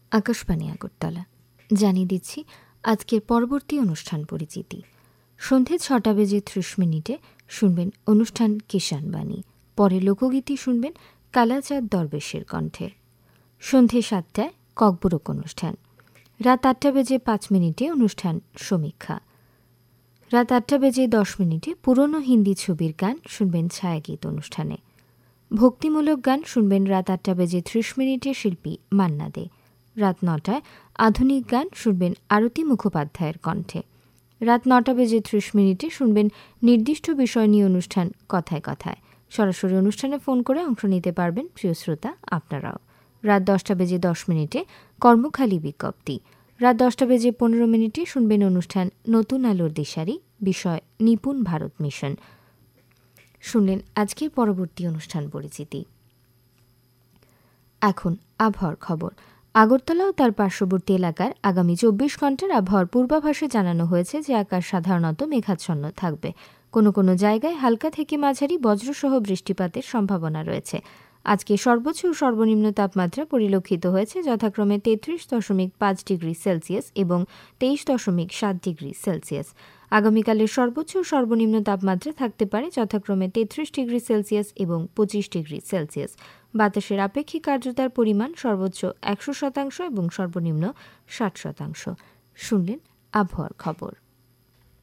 আকাশবাণী আগরতলা জানিয়ে দিচ্ছি আজকের পরবর্তী অনুষ্ঠান পরিচিতি। সন্ধে 6:30 শুনবেন অনুষ্ঠান কিষাণ বাণী, পরে লোকগীতি শুনবেন কালাচাঁদ দরবেশের কণ্ঠে। সন্ধে 7টায় ককবরক অনুষ্ঠান। রাত 8:05 অনুষ্ঠান সমীক্ষা। রাত 8:10 পুরনো হিন্দি ছবির গান শুনবেন ছায়াগীত অনুষ্ঠানে। ভক্তিমূলক গান শুনবেন রাত 8:30 শিল্পী মান্না দে। রাত 9টায় আধুনিক গান শুনবেন আরতি মুখোপাধ্যায়ের কণ্ঠে। রাত 9:30 শুনবেন নির্দিষ্ট বিষয় নিয়ে অনুষ্ঠান কথায় কথায়। সরাসরি অনুষ্ঠানে ফোন করে অংশ নিতে পারবেন প্রিয় শ্রোতা আপনারাও। রাত 10:10 কর্মখালী বিজ্ঞপ্তি। রাত 10:15 শুনবেন অনুষ্ঠান নতুন আলোর দিশারি, বিষয় নিপুণ ভারত মিশন। শুনলেন আজকের পরবর্তী অনুষ্ঠান পরিচিতি। এখন আবহাওয়ার খবর। আগরতলা ও তার পার্শ্ববর্তী এলাকার আগামী 24 ঘন্টার আবহাওয়ার পূর্বাভাসে জানানো হয়েছে যে আকাশ সাধারণত মেঘাচ্ছন্ন থাকবে। কোনো কোনো জায়গায় হালকা থেকে মাঝারি বজ্রসহ বৃষ্টিপাতের সম্ভাবনা রয়েছে। আজকে সর্বোচ্চ ও সর্বনিম্ন তাপমাত্রা পরিলক্ষিত হয়েছে যথাক্রমে 33.5 ডিগ্রি সেলসিয়াস এবং 23.7 ডিগ্রি সেলসিয়াস। আগামীকালের সর্বোচ্চ ও সর্বনিম্ন তাপমাত্রা থাকতে পারে যথাক্রমে 33 ডিগ্রি সেলসিয়াস এবং 25 ডিগ্রি সেলসিয়াস। বাতাসের আপেক্ষিক আর্দ্রতার পরিমাণ সর্বোচ্চ 100% এবং সর্বনিম্ন 60%। শুনলেন আবহাওয়ার খবর।